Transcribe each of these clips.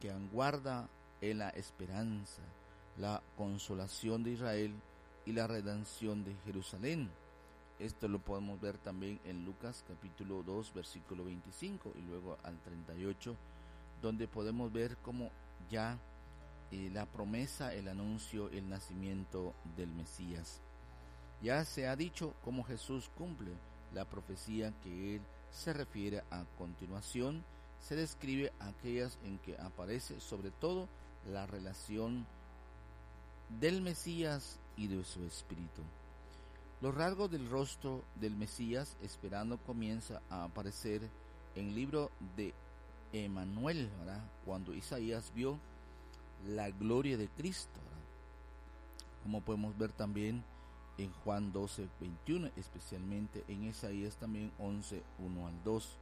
que aguarda en la esperanza, la consolación de Israel y la redención de Jerusalén. Esto lo podemos ver también en Lucas capítulo 2 versículo 25 y luego al 38, donde podemos ver cómo ya la promesa, el anuncio, el nacimiento del Mesías. Ya se ha dicho cómo Jesús cumple la profecía que él se refiere a continuación. Se describe aquellas en que aparece sobre todo la relación del Mesías y de su espíritu. Los rasgos del rostro del Mesías esperando comienza a aparecer en el libro de Emanuel, ¿verdad? Cuando Isaías vio la gloria de Cristo, ¿verdad? Como podemos ver también en Juan 12, 21, especialmente en Isaías también 11, 1 al 2.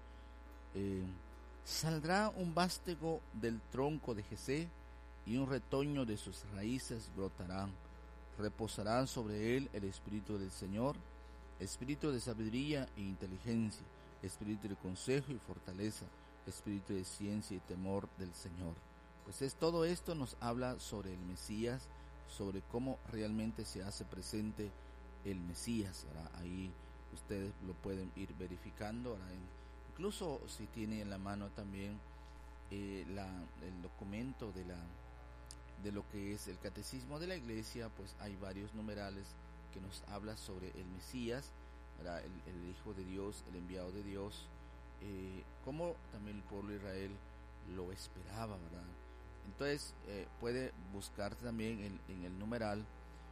Saldrá un vástago del tronco de Jesé y un retoño de sus raíces brotarán. Reposarán sobre él el espíritu del Señor, espíritu de sabiduría e inteligencia, espíritu de consejo y fortaleza, espíritu de ciencia y temor del Señor. Pues todo esto nos habla sobre el Mesías, sobre cómo realmente se hace presente el Mesías, ¿verdad? Ahí ustedes lo pueden ir verificando, ¿verdad? Incluso si tiene en la mano también el documento de lo que es el catecismo de la iglesia, pues hay varios numerales que nos habla sobre el Mesías, ¿verdad? El Hijo de Dios, el enviado de Dios, como también el pueblo de Israel lo esperaba, ¿verdad? Entonces puede buscar también en el numeral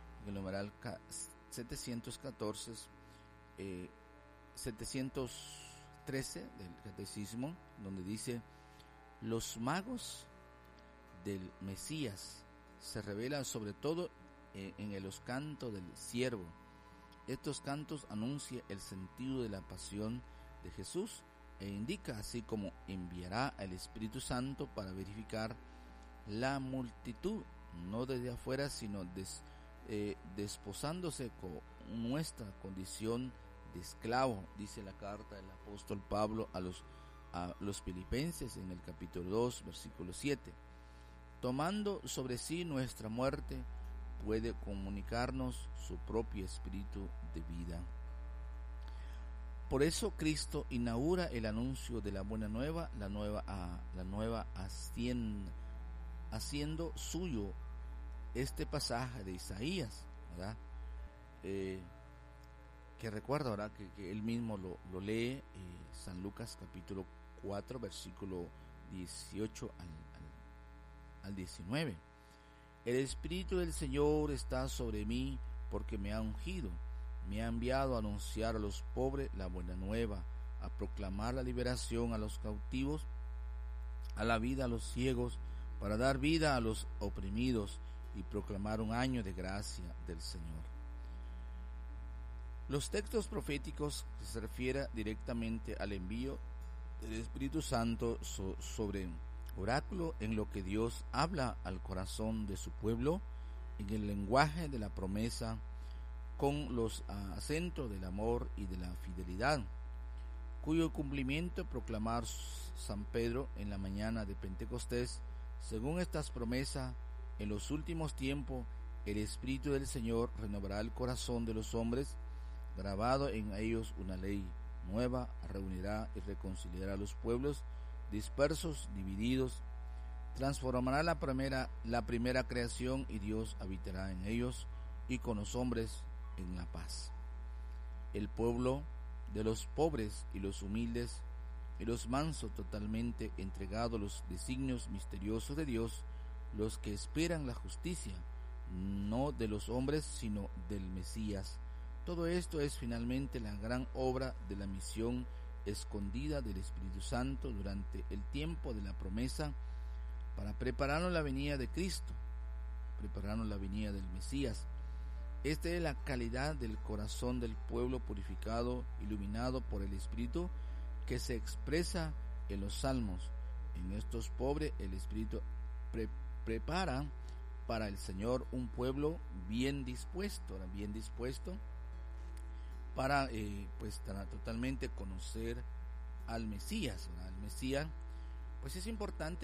714, 713 del catecismo, donde dice: los magos del Mesías se revelan sobre todo en los cantos del siervo. Estos cantos anuncian el sentido de la pasión de Jesús e indica así como enviará al Espíritu Santo para verificar la multitud, no desde afuera, sino desposándose con nuestra condición de esclavo, dice la carta del apóstol Pablo a los Filipenses en el capítulo 2, versículo 7. Tomando sobre sí nuestra muerte, puede comunicarnos su propio espíritu de vida. Por eso Cristo inaugura el anuncio de la buena nueva, la nueva haciendo suyo este pasaje de Isaías, ¿verdad? Que recuerda ahora que él mismo lo lee, San Lucas capítulo 4, versículo 18 al 19. El Espíritu del Señor está sobre mí porque me ha ungido, me ha enviado a anunciar a los pobres la buena nueva, a proclamar la liberación a los cautivos, a la vida a los ciegos, para dar vida a los oprimidos y proclamar un año de gracia del Señor. Los textos proféticos se refieren directamente al envío del Espíritu Santo sobre oráculo en lo que Dios habla al corazón de su pueblo, en el lenguaje de la promesa, con los acentos del amor y de la fidelidad, cuyo cumplimiento proclamar San Pedro en la mañana de Pentecostés. Según estas promesas, en los últimos tiempos el Espíritu del Señor renovará el corazón de los hombres, grabado en ellos una ley nueva, reunirá y reconciliará a los pueblos dispersos, divididos, transformará la primera creación y Dios habitará en ellos y con los hombres en la paz. El pueblo de los pobres y los humildes y los mansos, totalmente entregado a los designios misteriosos de Dios, los que esperan la justicia, no de los hombres, sino del Mesías. Todo esto es finalmente la gran obra de la misión escondida del Espíritu Santo durante el tiempo de la promesa, para prepararnos la venida de Cristo, prepararnos la venida del Mesías. Esta es la calidad del corazón del pueblo purificado, iluminado por el Espíritu, que se expresa en los salmos. En estos pobres el Espíritu prepara para el Señor un pueblo bien dispuesto para totalmente conocer al Mesías. El Mesías, pues es importante